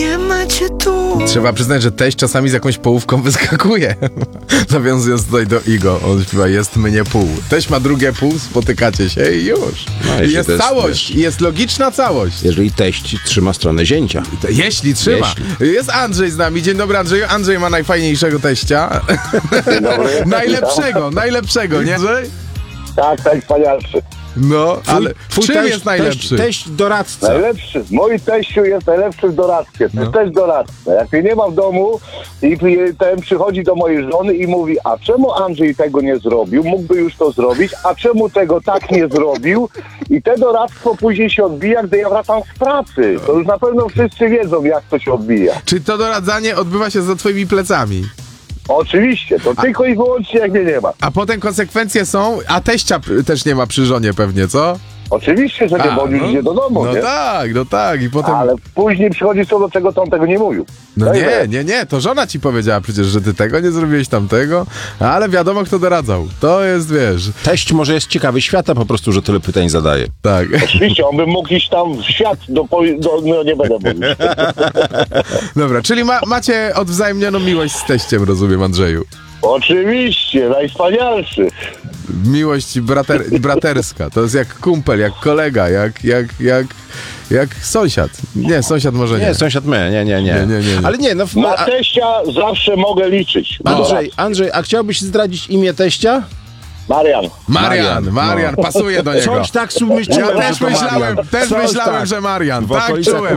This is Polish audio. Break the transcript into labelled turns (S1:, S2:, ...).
S1: nie macie tu.
S2: Trzeba przyznać, że teść czasami z jakąś połówką wyskakuje. Nawiązując tutaj do Igo, on śpiewa jest mnie pół. Teść ma drugie pół, spotykacie się i już.
S3: No,
S2: I jest
S3: to jest,
S2: całość, i jest logiczna całość.
S3: Jeżeli teść trzyma stronę zięcia.
S2: Jeśli trzyma. Jest Andrzej z nami. Dzień dobry, Andrzeju. Andrzej ma najfajniejszego teścia.
S4: Dzień dobry.
S2: najlepszego, nie Andrzej?
S4: Tak, wspanialszy.
S2: No, ale w czym jest najlepszy?
S3: Teść doradca.
S4: Najlepszy. Mój teściu jest najlepszy w doradztwie. To jest też doradca. Jak mnie nie ma w domu i ten przychodzi do mojej żony i mówi, a czemu Andrzej tego nie zrobił? Mógłby już to zrobić, a czemu tego tak nie zrobił? I te doradztwo później się odbija, gdy ja wracam z pracy. To już na pewno wszyscy wiedzą, jak to się odbija.
S2: Czy to doradzanie odbywa się za twoimi plecami?
S4: Oczywiście, to tylko i wyłącznie jak mnie nie ma.
S2: A potem konsekwencje są, a teścia też nie ma przy żonie pewnie, co?
S4: Oczywiście, że nie, bo on już idzie do domu, nie?
S2: No tak, i potem...
S4: Ale później przychodzi co do czego, to on tego nie mówił.
S2: No nie, to żona ci powiedziała przecież, że ty tego nie zrobiłeś, tamtego, ale wiadomo, kto doradzał. To jest, wiesz...
S3: Teść może jest ciekawy świata po prostu, że tyle pytań zadaje.
S2: Tak.
S4: Oczywiście, on by mógł iść tam w świat, no nie będę mówił.
S2: Dobra, czyli macie odwzajemnioną miłość z teściem, rozumiem, Andrzeju.
S4: Oczywiście, najwspanialszy.
S2: Miłość braterska. To jest jak kumpel, jak kolega, jak sąsiad. Nie, sąsiad może nie.
S3: Nie, sąsiad my, nie. Ale nie, no...
S4: Na teścia zawsze mogę liczyć.
S3: Andrzej, a chciałbyś zdradzić imię teścia?
S4: Marian.
S2: Pasuje do niego.
S3: Coś tak myślałem,
S2: Ja też myślałem, że Marian. Tak czułem.